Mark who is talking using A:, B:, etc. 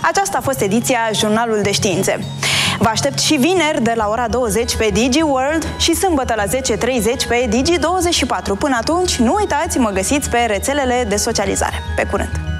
A: Aceasta a fost ediția Jurnalul de Științe. Vă aștept și vineri de la ora 20 pe DigiWorld și sâmbătă la 10:30 pe Digi24. Până atunci, nu uitați, mă găsiți pe rețelele de socializare. Pe curând!